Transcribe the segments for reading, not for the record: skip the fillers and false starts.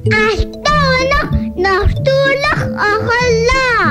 Алтаанах навтуулах ахаллаа.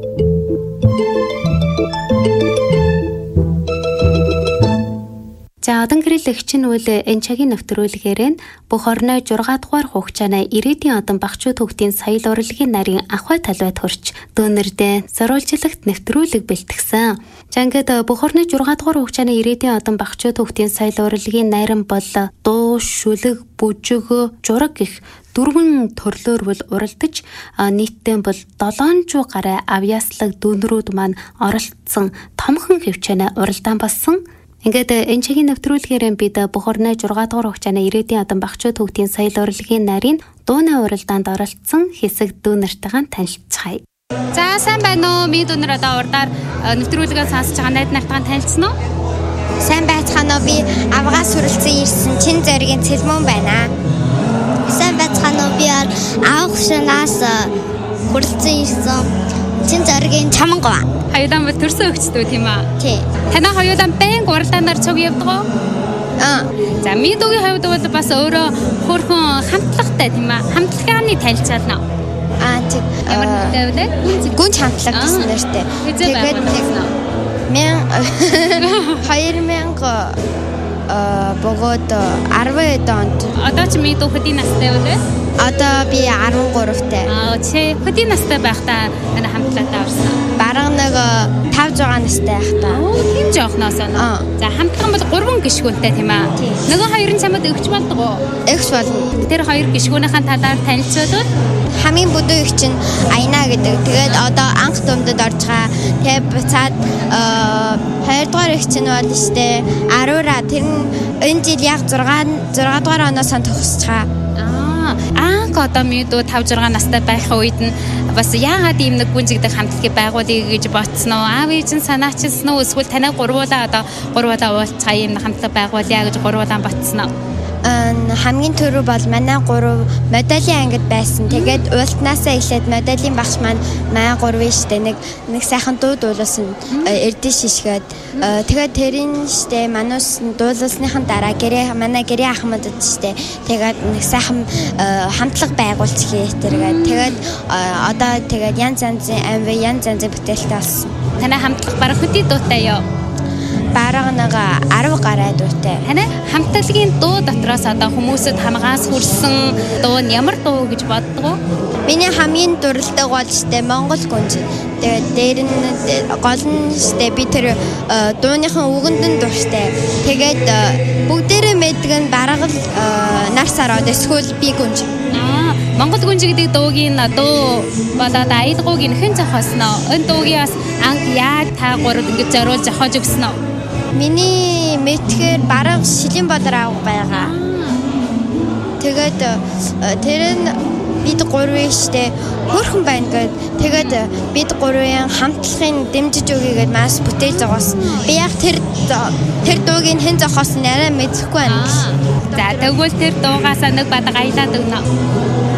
За одон гэрэлэгч нь үл энэ цагийн нэвтрүүлгээр нь бүх орны 6 дугаар хугацааны ирээдүйн одон багчууд хүүхдийн соёл урлагийн нарийн ахуй талбайд хүрч дүүнэрдээ зориулжлагт нэвтрүүлэг бэлтгэсэн. За ингээд бүх орны 6 дугаар хугацааны ирээдүйн одон багчууд хүүхдийн соёл урлагийн нарийн бол дуу, шүлэг, бүжиг, жураг гэх дөрвөн төрлөөр бол уралдаж нийтдээ бол 700 гаруй авьяаслаг дүүнрүүд маань оролцсон томхон хөвчөөнө уралдаан болсон. Ингээд энэ цагийн нэвтрүүлгээр бид бүх орны 6 дугаар хугацааны ирээдүйн одон багчууд хүүхдийн соёл урлагийн нарийн дууны уралдаанд оролцсон хэсэг дүүнэртэйгээ танилцгаая. За сайн байна уу? Ми дүүнэр одоо урдаар нэвтрүүлгээ сонсож байгаа найз нартайгаа танилцсан уу? Сайн байцгаана уу? Би авгаас суралцсан ирсэн Чин зоригийн Цэлмөн байна. Сайн байцгаана уу? Би авах шанаас хүрэлцэн ирсэн Чин зоригийн Чамангава. Хоёулаа бол төрсөн өгчдөө тийм аа. Тий. Танаа хоёулаа байн уралдаанаар цуг явдаг уу? За Мидогийн хувьд бол бас өөрөө хөөрхөн хамтлагтай тийм аа. Хамтлагааны танилцаална. Тий. Ямар нэртэй вэ? Гүнж хамтлаг гэсэн нэртэй. Тэгээд 2000 богод 10 онд. Одоо ч Мидо хөдийн настай вэ? Одоо би 13-тай. Чи хөдийн настай байхдаа энэ хамтлагтаа орсон. Бараг нэг 5-6 настай байхдаа. Тийм жоохноос оноо. За хамтлаг бол 3 гишгүүнтэй тийм аа. Нөгөө хоёр нь чамд өгч болдог уу? Өгч болно. Тэр хоёр гишгүүнийхэн талаар танилцуулбал хамгийн бүдүүн их чинь Аяна гэдэг. Тэгээд одоо анх дүмдэд орж байгаа. Тэгээд буцаад 2 дугаар их чинь бол штэ Арура. Тэр нь энэ жил яг 6 дугаар оноос төгсөж байгаа. Анх одоо Мидо 5-6 настай байх үед нь бас яагаад ийм нэг гүнжигдэх хамтлагийг байгуулъя гэж бодсон уу? Аав ээж нь санаачилсан уу? Эсвэл танай гурвуулаа уулзгаа ийм хамтлаг байгуулъя гэж гурвуулаа ботсон уу? Хамгийн түрүү бол манай 3 моделийн ангид байсан. Тэгээд уултнаасаа эхлээд моделийн багш маань манай 3 штэ нэг сайхан дуу дуулсан эрдэн шишгээд тэгээд тэрийн штэ манус дуулсныхан дараа манай гэрээ ахмадд штэ тэгээд нэг сайхан хамтлаг байгуулчихъя тэргээд тэгээд одоо тэгээд янз янзын бүтээлтэй болсон. Танай хамтлаг бараг хөдий дуутай юу? Бараг нэг 10 гаруй дуутай. Танай хамтлагийн дуу дотроос одоо хүмүүсэд хамгаас хүрсэн дуу нь ямар дуу гэж боддог уу? Миний хамгийн дурлалтай гол штэ Монгол гүнж. Тэгээд дээр нь гол нь штэ би тэр дууныхан үгэнд нь дуртай. Тэгээд бүгдээрээ мэддэг нь бараг л нар сараад эсвэл би гүнж. Монгол гүнж гэдэг дуугийн дуу болоод аялгуугийн хэн зохиосноо? Энэ дуугийн бас анх яг та гурав ингэж зориулж зохиож өгсөн үү? Миний мэдхээр бараг Шилэн Болор аав байгаа. Тэгээд тэр нь бид 3 штэ хөрхөн байна гэд. Тэгээд бид 3-ын хамтлагын дэмжиж өгье гэд маш бүтээл зогоосон. Би яг тэр дуугийн хэн зохиосон арай мэдэхгүй байна. За тэгвэл тэр дуугаас нэг бадаг аялаад өгнө.